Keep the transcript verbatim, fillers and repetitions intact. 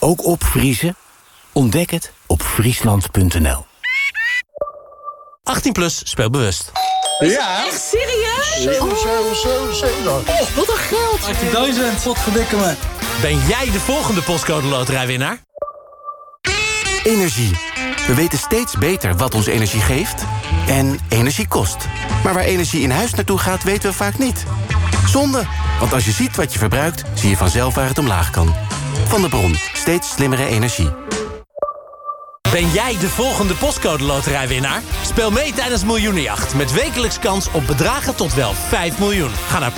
Ook opvriezen? Ontdek het op friesland punt n l. achttien plus, speel bewust. Ja. Echt serieus? zeven, zeven, zeven, zeven. Oh, wat een geld. achttien wat verdikken me. Ben jij de volgende postcode loterijwinnaar? Energie. We weten steeds beter wat ons energie geeft en energie kost. Maar waar energie in huis naartoe gaat, weten we vaak niet. Zonde, want als je ziet wat je verbruikt, zie je vanzelf waar het omlaag kan. Van de Bron, steeds slimmere energie. Ben jij de volgende postcode loterijwinnaar? Speel mee tijdens Miljoenenjacht met wekelijks kans op bedragen tot wel vijf miljoen. Ga naar